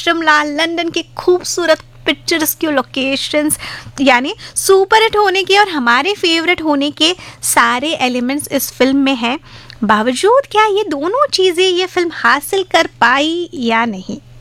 Shimla, London के खूबसूरत pictures locations, यानी सुपर हिट होने के और हमारे फेवरेट होने के सारे एलिमेंट्स इस फिल्म में हैं। बावजूद क्या ये दोनों चीज़ें ये फिल्म हासिल कर पाई या नहीं?